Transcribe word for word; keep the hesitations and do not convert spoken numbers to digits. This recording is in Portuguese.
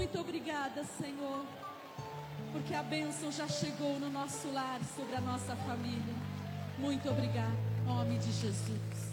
Muito obrigada, Senhor, porque a bênção já chegou no nosso lar, sobre a nossa família. Muito obrigada, em nome de Jesus.